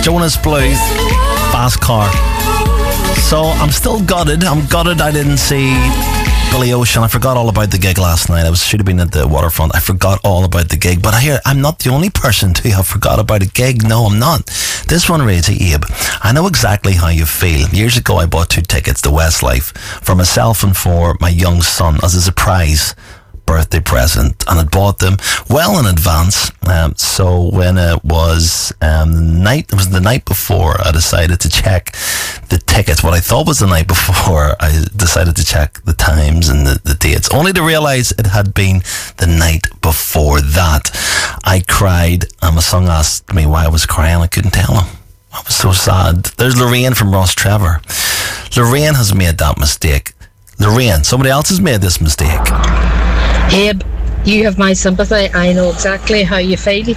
Jonas Blues, Fast Car. So I'm still gutted. I'm gutted I didn't see Billy Ocean. I forgot all about the gig last night. Should have been at the Waterfront. I forgot all about the gig. But I'm not the only person to have forgot about a gig. No, I'm not. This one reads, Abe, I know exactly how you feel. Years ago, I bought 2 tickets to Westlife for myself and for my young son as a surprise birthday present, and I bought them well in advance. So when it was the night before, I decided to check the tickets. What I thought was the night before, I decided to check the times and the dates, only to realise it had been the night before that. I cried, and my son asked me why I was crying. I couldn't tell him. I was so sad. There's Lorraine from Ross Trevor. Lorraine has made that mistake. Lorraine, somebody else has made this mistake. Abe, you have my sympathy. I know exactly how you feel.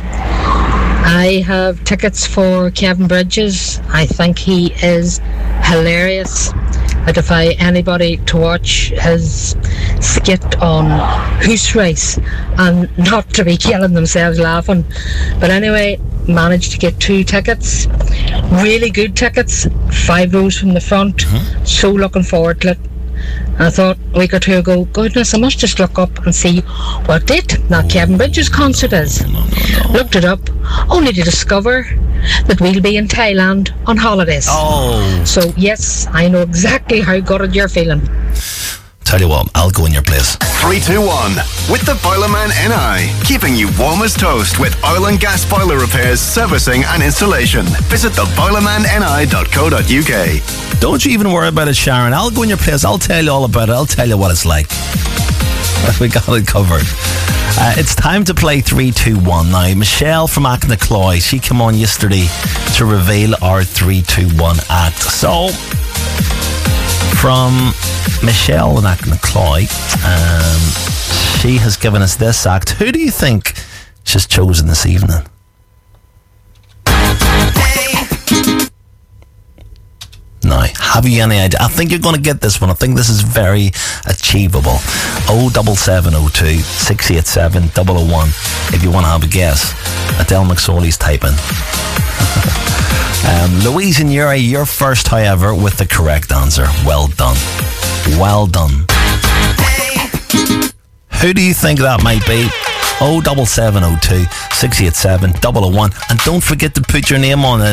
I have tickets for Kevin Bridges. I think he is hilarious. I defy anybody to watch his skit on Hoose Race and not to be killing themselves laughing. But anyway, managed to get 2 tickets. Really good tickets. 5 rows from the front. So looking forward to it. I thought a week or 2 ago, goodness, I must just look up and see what date that Kevin Bridges concert is. No. Looked it up, only to discover that we'll be in Thailand on holidays. Oh. So yes, I know exactly how gutted you're feeling. Tell you what, I'll go in your place. 321 with the Boilerman NI, keeping you warm as toast with oil and gas boiler repairs, servicing and installation. Visit theboilermanni.co.uk. Don't you even worry about it, Sharon. I'll go in your place. I'll tell you all about it. I'll tell you what it's like. We got it covered. It's time to play 321 now. Michelle from Achnacoy, she came on yesterday to reveal our 321 act. So, from Michelle and Achnacoy, she has given us this act. Who do you think she's chosen this evening? Now, have you any idea? I think you're going to get this one. I think this is very achievable. 07702 687 001 if you want to have a guess. Adele McSorley's typing. Louise and Yuri, you're first, however, with the correct answer. Well done. Well done. Who do you think that might be? 07702 687 001. And don't forget to put your name on it.